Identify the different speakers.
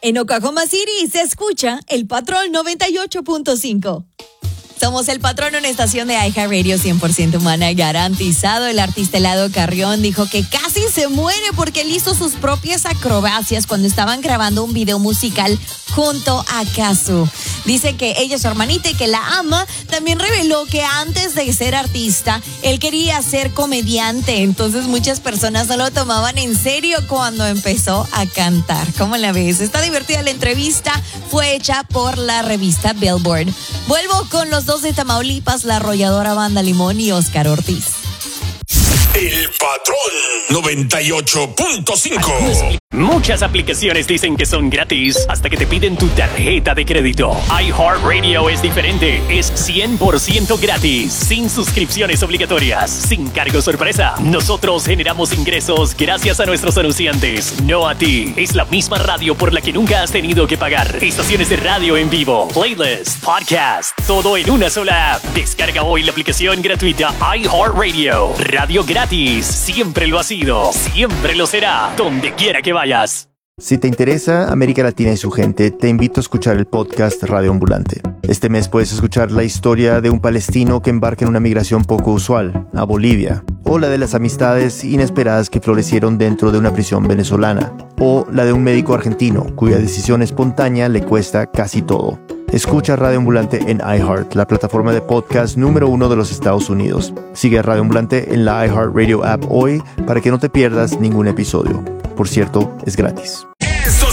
Speaker 1: En Oklahoma City se escucha El Patrón 98.5. Somos El Patrón, una estación de iHeartRadio 100% humana garantizado. El artista Eladio Carrión dijo que casi se muere porque él hizo sus propias acrobacias cuando estaban grabando un video musical junto a Cazzu. Dice que ella es su hermanita y que la ama. También reveló que antes de ser artista, él quería ser comediante. Entonces muchas personas no lo tomaban en serio cuando empezó a cantar. ¿Cómo la ves? Está divertida la entrevista. Fue hecha por la revista Billboard. Vuelvo con los dos de Tamaulipas, la arrolladora Banda Limón y Oscar Ortiz.
Speaker 2: El Patrón 98.5.
Speaker 3: Muchas aplicaciones dicen que son gratis hasta que te piden tu tarjeta de crédito. iHeartRadio es diferente. Es 100% gratis, sin suscripciones obligatorias, sin cargo sorpresa. Nosotros generamos ingresos gracias a nuestros anunciantes, no a ti. Es la misma radio por la que nunca has tenido que pagar. Estaciones de radio en vivo, playlists, podcast, todo en una sola app. Descarga hoy la aplicación gratuita iHeartRadio. Radio gratis. Siempre lo ha sido. Siempre lo será. Donde quiera que vayas.
Speaker 4: Si te interesa América Latina y su gente, te invito a escuchar el podcast Radio Ambulante. Este mes puedes escuchar la historia de un palestino que embarca en una migración poco usual, a Bolivia, o la de las amistades inesperadas que florecieron dentro de una prisión venezolana, o la de un médico argentino cuya decisión espontánea le cuesta casi todo. Escucha Radio Ambulante en iHeart, la plataforma de podcast número 1 de los Estados Unidos. Sigue a Radio Ambulante en la iHeartRadio app hoy para que no te pierdas ningún episodio. Por cierto, es gratis.
Speaker 2: Estos